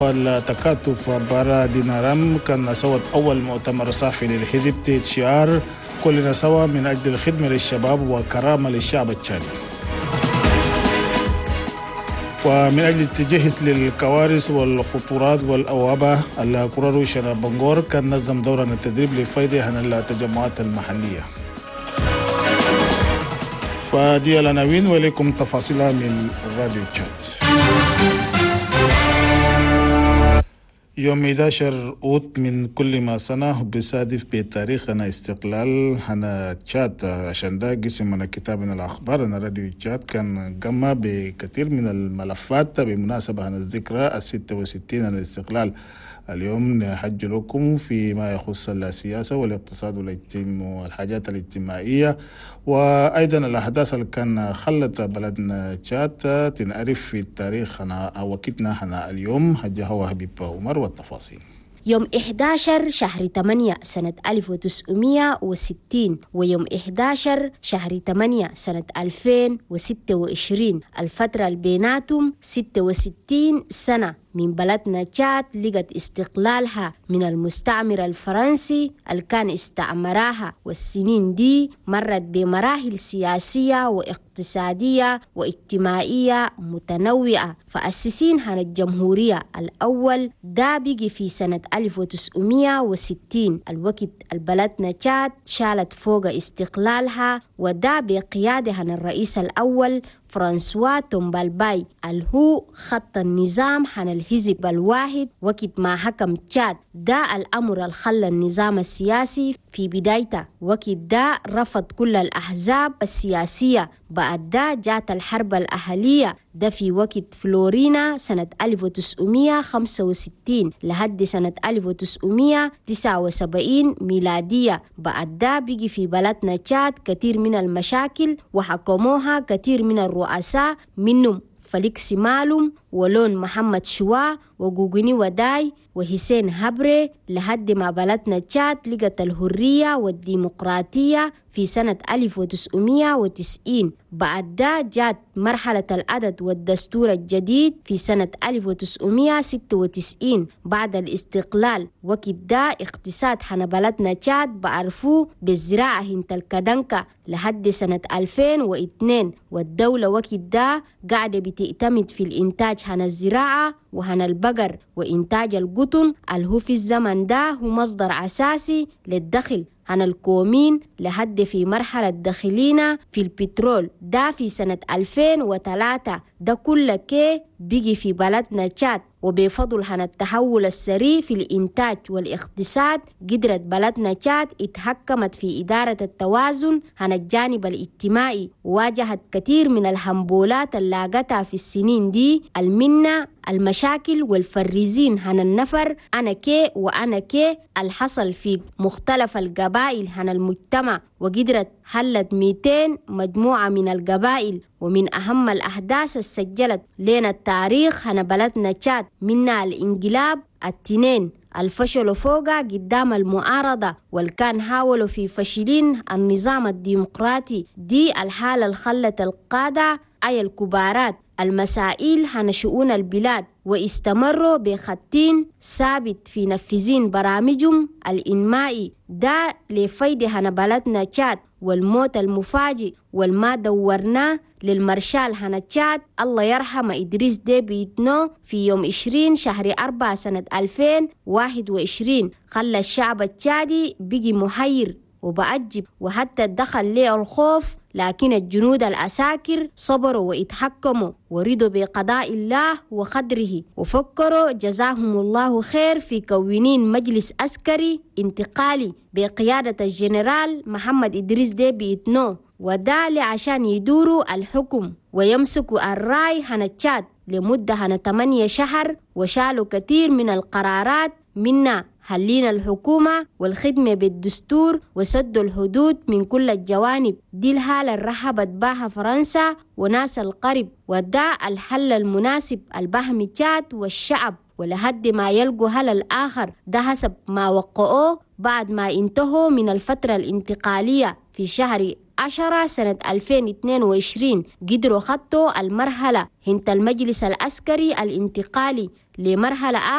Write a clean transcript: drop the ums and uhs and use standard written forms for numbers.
التكاتف برا دينارم كان سوت أول مؤتمر صحفي للحزب تحت شعار كلنا سوا من أجل الخدمة للشباب وكرامة للشعب التشادي. ومن أجل التجهيز للكوارث والخطورات والأوابة الكرارو شراب بنغور كان نظم دورا التدريب لفائدة عن التجمعات المحلية. فدي العناوين ولكم تفاصيلها من الراديو تشات. يوم 11 أوت من كل ما سنة بيصادف بتاريخنا استقلال هنا تشات. عشان ده قسم من كتابنا الأخبار أنا راديو تشات كان قام بكثير من الملفات بمناسبة عن الذكرى 66 الاستقلال. اليوم نحج لكم فيما يخص السياسة والاقتصاد والحاجات الاجتماعية وأيضا الأحداث اللي كان خلت بلدنا تشاد تنعرف في التاريخ. وقتنا هنا اليوم حجها هو حبيب عمر والتفاصيل. يوم 11 شهر 8 سنة 1960 ويوم 11 شهر 8 سنة 2026 الفترة اللي بيناتهم 66 سنة من بلدنا تشاد لقت استقلالها من المستعمر الفرنسي اللي كان استعمراها. والسنين دي مرت بمراحل سياسية واقتصادية واجتماعية متنوعة. فأسسين عن الجمهورية الأول ده بيجي في سنة 1960 الوقت البلدنا تشاد شالت فوق استقلالها وده بقيادة عن الرئيس الأول فرانسوا تومبالباي الهو خط النظام عن الحزب الواحد وقت ما حكم تشاد. ده الأمر الخلى النظام السياسي في بدايته. وقت ده رفض كل الأحزاب السياسية. بعد ده جات الحرب الأهلية ده في وقت فلورينا سنة 1965 لحد سنة 1979 ميلادية. بعد ده بيجي في بلدنا تشاد كثير من المشاكل وحكموها كثير من الرؤساء منهم فليكس مالوم ولون محمد شوا وغوغيني وداي وحسين هبري لحد ما بلدنا تشاد لقت الحرية والديمقراطية في سنة 1990. بعد ده جات مرحلة العدد والدستور الجديد في سنة 1996 بعد الاستقلال. وقت ده اقتصاد حنا بلدنا تشاد بعرفوه بالزراعة هنت الكدنكة لحد سنة 2002. والدولة وقت ده قاعدة بتعتمد في الإنتاج عن الزراعة وعن البقر وإنتاج القطن اللي هو في الزمن ده هو مصدر أساسي للدخل عن الكومين لحد في مرحلة داخلين في البترول ده في سنة 2003. ده كل كي بيجي في بلدنا تشاد وبفضل عن التحول السريع في الإنتاج والاقتصاد قدرت بلدنا تشاد اتحكمت في إدارة التوازن عن الجانب الاجتماعي وواجهت كثير من الهمبولات اللي لاقتها في السنين دي المنة المشاكل والفريزين عن النفر أنا كي وأنا كي الحصل في مختلف القبائل عن المجتمع. وقدرت حلت 200 مجموعة من القبائل. ومن أهم الأحداث السجلت لنا التاريخ عن بلدنا تشاد منها الانقلاب التنين الفشل فوقها قدام المعارضة والكان حاولوا في فشلين النظام الديمقراطي. دي الحالة اللي خلت القادة أي الكبارات المسائل عن شؤون البلاد واستمروا بخطين ثابت في نفذين برامجهم الإنمائي ده لفايدة عن بلدنا تشاد. والموت المفاجئ والما دورناه للمرشال عن تشاد الله يرحم إدريس ديبي إتنو في يوم 20 شهر 4 سنة 2021 خلى الشعب التشادي بيجي محير وبأجب وحتى دخل له الخوف. لكن الجنود الأساكر صبروا واتحكموا ورضوا بقضاء الله وقدره وفكروا جزاهم الله خير في كونين مجلس عسكري انتقالي بقيادة الجنرال محمد إدريس ديبي إتنو ودالي عشان يدوروا الحكم ويمسكوا الراي عن تشاد لمدة عن 8 شهر وشالوا كثير من القرارات منها حلين الحكومة والخدمة بالدستور وسدوا الحدود من كل الجوانب. دي الحالة اللي رحبت بها فرنسا وناس القرب وده الحل المناسب البهم تشاد والشعب ولحد ما يلقوا هل الآخر. ده حسب ما وقعوه بعد ما انتهوا من الفترة الانتقالية في شهر 10 سنة 2022 قدروا خطوا المرحلة هنت المجلس العسكري الانتقالي لمرحلة